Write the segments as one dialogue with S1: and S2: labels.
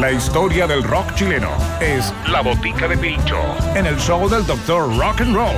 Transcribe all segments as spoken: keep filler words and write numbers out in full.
S1: La historia del rock chileno es La Botica de Pincho, en el show del doctor Rock and Roll.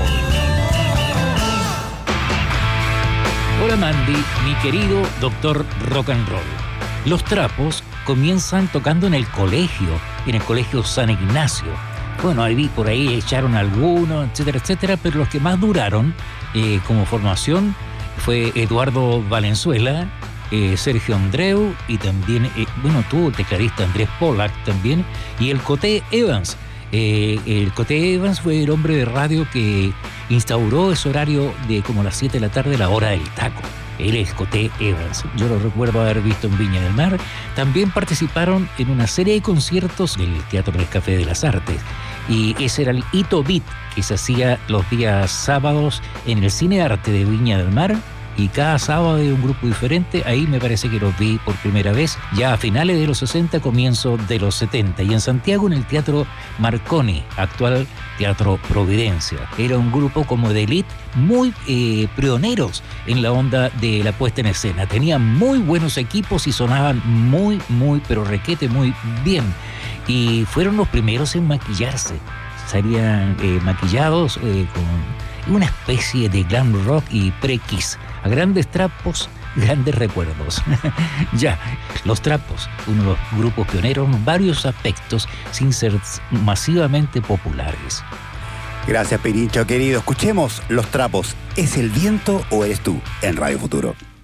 S2: Hola Mandy, mi querido doctor Rock and Roll. Los Trapos comienzan tocando en el colegio, en el colegio San Ignacio. Bueno, ahí por ahí echaron algunos, etcétera, etcétera, pero los que más duraron eh, como formación fue Eduardo Valenzuela, eh, Sergio Andreu y también, eh, bueno, tuvo el tecladista Andrés Pollack también, y el Coté Evans. Eh, el Coté Evans fue el hombre de radio que instauró ese horario de como las siete de la tarde, la hora del taco. Él es Coté Evans. Yo lo recuerdo haber visto en Viña del Mar. También participaron en una serie de conciertos del Teatro del Café de las Artes. Y ese era el Hito Beat, que se hacía los días sábados en el Cine Arte de Viña del Mar. Y cada sábado de un grupo diferente. Ahí me parece que los vi por primera vez, ya a finales de los sesenta, comienzo de los setenta. Y en Santiago, en el Teatro Marconi, actual Teatro Providencia. Era un grupo como de elite, muy eh, pioneros en la onda de la puesta en escena. Tenían muy buenos equipos y sonaban muy, muy, pero requete muy bien. Y fueron los primeros en maquillarse. Salían eh, maquillados eh, con una especie de glam rock y pre-kiss. A grandes trapos, grandes recuerdos. Ya, Los Trapos, uno de los grupos pioneros en varios aspectos, sin ser masivamente populares.
S3: Gracias, Pirincho, querido. Escuchemos Los Trapos. ¿Es el viento o eres tú? En Radio Futuro.